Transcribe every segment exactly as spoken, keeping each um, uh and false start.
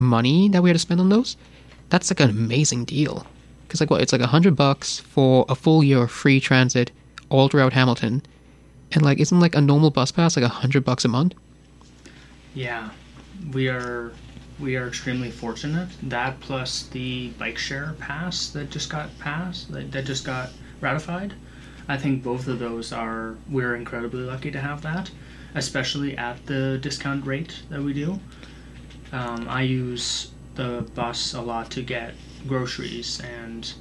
money that we had to spend on those, that's like an amazing deal. Because like what, it's like a hundred bucks for a full year of free transit all throughout Hamilton, and like isn't like a normal bus pass like a hundred bucks a month? Yeah, we are we are extremely fortunate. That plus the bike share pass that just got passed, that, that just got ratified. I think both of those are, we're incredibly lucky to have that, especially at the discount rate that we do. Um, I use the bus a lot to get groceries and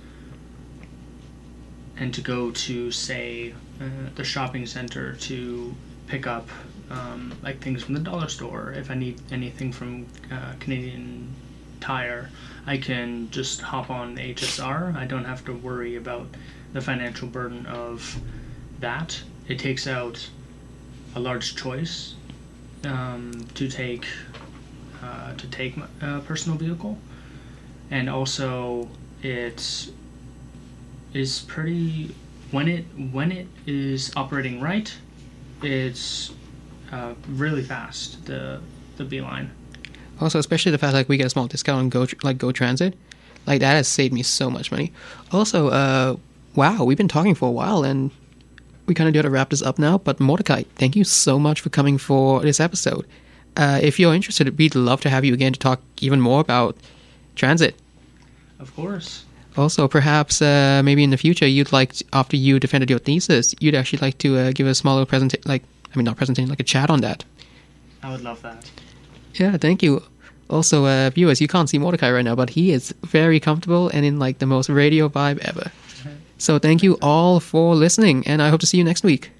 and to go to, say, uh, the shopping center to pick up um, like things from the dollar store. If I need anything from uh, Canadian Tire, I can just hop on the H S R. I don't have to worry about the financial burden of that. It takes out a large choice um, to take uh, to take a personal vehicle, and also it is pretty, when it when it is operating right, it's uh, really fast, the the Beeline. Also, especially the fact like we get a small discount on Go like Go Transit, like that has saved me so much money. Also, uh, wow, we've been talking for a while and we kind of do have to wrap this up now. But Mordecai, thank you so much for coming for this episode. Uh, if you're interested, we'd love to have you again to talk even more about transit. Of course. Also, perhaps uh, maybe in the future, you'd like to, after you defended your thesis, you'd actually like to uh, give a smaller presentation, like I mean, not presentation, like a chat on that. I would love that. Yeah, thank you. Also, uh, viewers, you can't see Mordecai right now, but he is very comfortable and in like the most radio vibe ever. So thank you all for listening, and I hope to see you next week.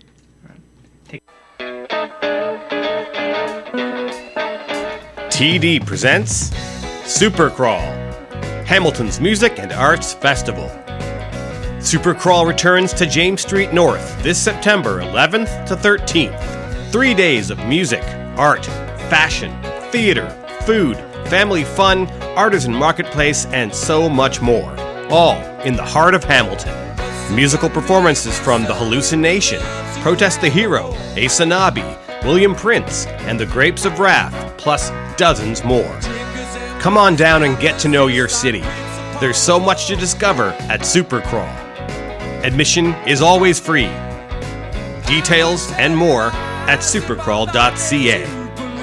T D presents Supercrawl, Hamilton's Music and Arts Festival. Supercrawl returns to James Street North this September eleventh to thirteenth. Three days of music, art, fashion, theater, food, family fun, artisan marketplace, and so much more. All in the heart of Hamilton. Musical performances from The Hallucination, Protest the Hero, Asanabi, William Prince, and The Grapes of Wrath, plus dozens more. Come on down and get to know your city. There's so much to discover at Supercrawl. Admission is always free. Details and more at supercrawl dot c a.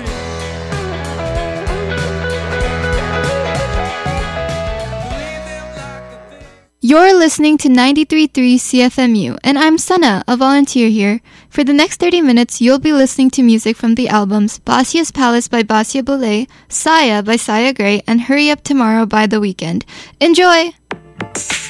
You're listening to ninety-three point three C F M U, and I'm Sana, a volunteer here. For the next thirty minutes, you'll be listening to music from the albums Basia's Palace by Basia Boulay, Saya by Saya Gray, and Hurry Up Tomorrow by The Weeknd. Enjoy!